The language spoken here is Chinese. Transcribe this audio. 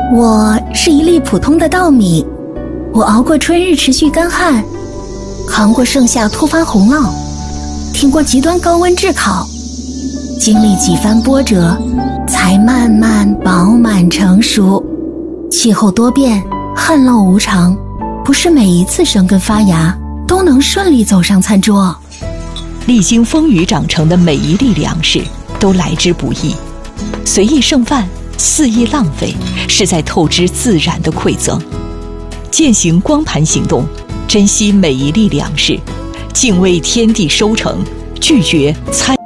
我是一粒普通的稻米，我熬过春日持续干旱，扛过盛夏突发洪涝，挺过极端高温炙烤，经历几番波折，才慢慢饱满成熟。气候多变，旱涝无常，不是每一次生根发芽都能顺利走上餐桌。 历经风雨长成的每一粒粮食都来之不易，随意剩饭，肆意浪费，是在透支自然的馈赠。践行光盘行动，珍惜每一粒粮食，敬畏天地收成，拒绝参